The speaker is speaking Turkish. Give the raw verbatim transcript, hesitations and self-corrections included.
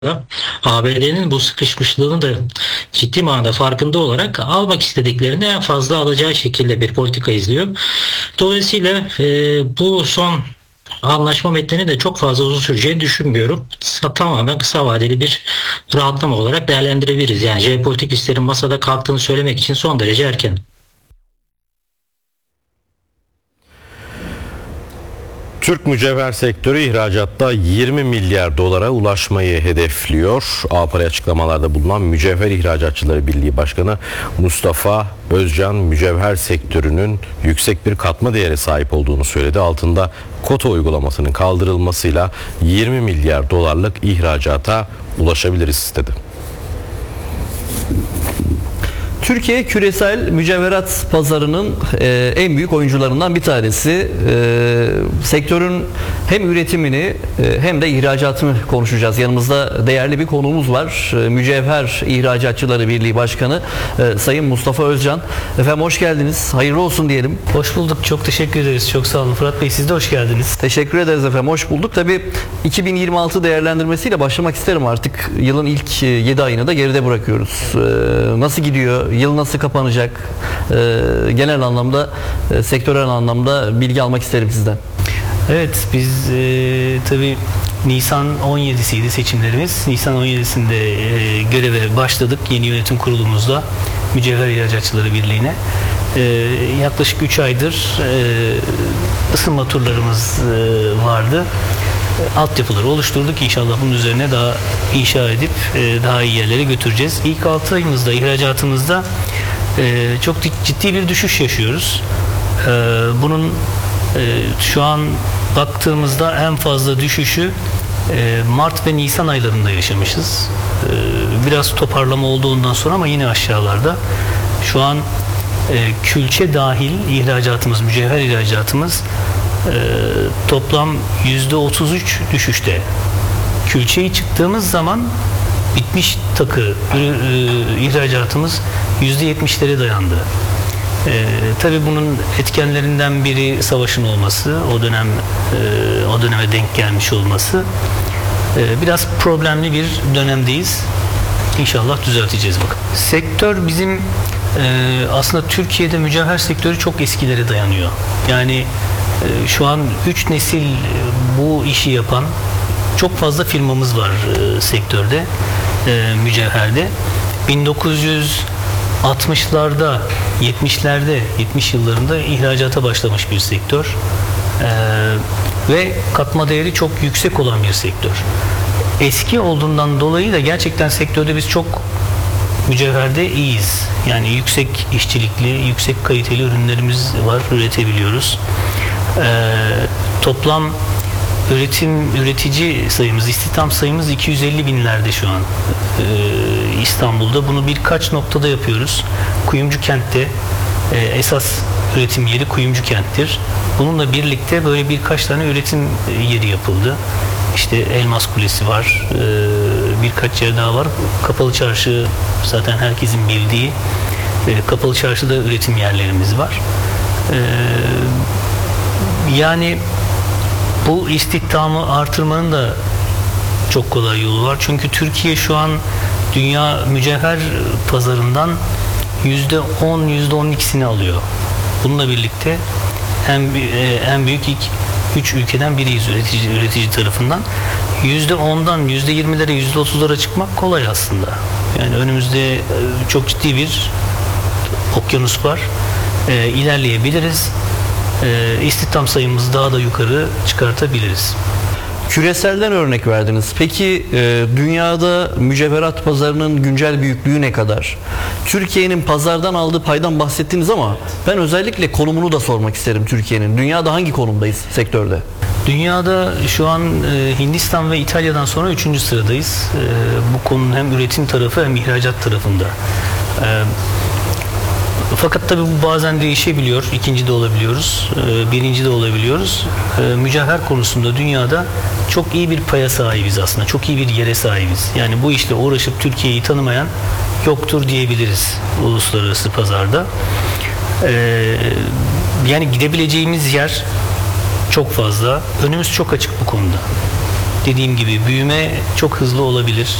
A B D'nin bu sıkışmışlığını da ciddi manada farkında olarak almak istediklerini en fazla alacağı şekilde bir politika izliyor. Dolayısıyla e, bu son anlaşma metnini de çok fazla uzun süreceğini düşünmüyorum. Tamamen kısa vadeli bir rahatlama olarak değerlendirebiliriz. Yani jeopolitik risklerin masada kalktığını söylemek için son derece erken. Türk mücevher sektörü ihracatta yirmi milyar dolara ulaşmayı hedefliyor. A-Par'a açıklamalarda bulunan Mücevher İhracatçıları Birliği Başkanı Mustafa Özcan, mücevher sektörünün yüksek bir katma değere sahip olduğunu söyledi. Altında kota uygulamasının kaldırılmasıyla yirmi milyar dolarlık ihracata ulaşabiliriz dedi. Türkiye küresel mücevherat pazarının e, en büyük oyuncularından bir tanesi. E, sektörün hem üretimini e, hem de ihracatını konuşacağız. Yanımızda değerli bir konuğumuz var. E, Mücevher İhracatçıları Birliği Başkanı e, Sayın Mustafa Özcan. Efendim hoş geldiniz. Hayırlı olsun diyelim. Hoş bulduk. Çok teşekkür ederiz. Çok sağ olun Fırat Bey. Siz de hoş geldiniz. Teşekkür ederiz efendim. Hoş bulduk. Tabii iki bin yirmi altı değerlendirmesiyle başlamak isterim artık. Yılın ilk yedi ayını da geride bırakıyoruz. E, nasıl gidiyor? Yıl nasıl kapanacak? Ee, genel anlamda, e, sektörel anlamda bilgi almak isterim sizden. Evet, biz e, tabii Nisan on yedisiydi seçimlerimiz. Nisan on yedisinde e, göreve başladık yeni yönetim kurulumuzda Mücevher İhracatçıları Birliği'ne. E, yaklaşık üç aydır e, ısınma turlarımız e, vardı. Altyapıları oluşturduk. İnşallah bunun üzerine daha inşa edip e, daha iyi yerlere götüreceğiz. İlk altı ayımızda ihracatımızda e, çok ciddi bir düşüş yaşıyoruz. E, bunun e, şu an baktığımızda en fazla düşüşü e, Mart ve Nisan aylarında yaşamışız. E, biraz toparlama oldu ondan sonra ama yine aşağılarda. Şu an e, külçe dahil ihracatımız, mücevher ihracatımız Ee, toplam yüzde otuz üç düşüşte. Külçeyi çıktığımız zaman bitmiş takı e, ihracatımız yüzde yetmişlere dayandı. Ee, tabii bunun etkenlerinden biri savaşın olması, o dönem e, o döneme denk gelmiş olması. Ee, biraz problemli bir dönemdeyiz. İnşallah düzelteceğiz bakın. Sektör bizim e, aslında Türkiye'de mücevher sektörü çok eskilere dayanıyor. Yani şu an üç nesil bu işi yapan çok fazla firmamız var e, sektörde, e, mücevherde. bin dokuz yüz altmışlarda, yetmişlerde, yetmiş yıllarında ihracata başlamış bir sektör. E, ve katma değeri çok yüksek olan bir sektör. Eski olduğundan dolayı da gerçekten sektörde biz çok mücevherde iyiyiz. Yani yüksek işçilikli, yüksek kaliteli ürünlerimiz var, üretebiliyoruz. Ee, toplam üretim üretici sayımız, istihdam sayımız iki yüz elli binlerde şu an ee, İstanbul'da. Bunu birkaç noktada yapıyoruz. Kuyumcu kentte e, esas üretim yeri Kuyumcu kenttir. Bununla birlikte böyle birkaç tane üretim yeri yapıldı. İşte Elmas Kulesi var, ee, birkaç yer daha var. Kapalı Çarşı zaten herkesin bildiği. Ee, Kapalı Çarşı'da üretim yerlerimiz var. Ee, Yani bu istihdamı artırmanın da çok kolay yolu var. Çünkü Türkiye şu an dünya mücevher pazarından yüzde on, yüzde on ikisini alıyor. Bununla birlikte en, en büyük ilk üç ülkeden biriyiz üretici, üretici tarafından. yüzde ondan yüzde yirmilere, yüzde otuzlara çıkmak kolay aslında. Yani önümüzde çok ciddi bir okyanus var. E, ilerleyebiliriz. E, istihdam sayımızı daha da yukarı çıkartabiliriz. Küreselden örnek verdiniz. Peki e, dünyada mücevherat pazarının güncel büyüklüğü ne kadar? Türkiye'nin pazardan aldığı paydan bahsettiniz ama ben özellikle konumunu da sormak isterim Türkiye'nin. Dünyada hangi konumdayız sektörde? Dünyada şu an e, Hindistan ve İtalya'dan sonra üçüncü sıradayız. E, bu konunun hem üretim tarafı hem ihracat tarafında. E, Fakat tabii bu bazen değişebiliyor. İkinci de olabiliyoruz. Birinci de olabiliyoruz. Mücevher konusunda dünyada çok iyi bir paya sahibiz aslında. Çok iyi bir yere sahibiz. Yani bu işle uğraşıp Türkiye'yi tanımayan yoktur diyebiliriz uluslararası pazarda. Yani gidebileceğimiz yer çok fazla. Önümüz çok açık bu konuda. dediğim gibi büyüme çok hızlı olabilir.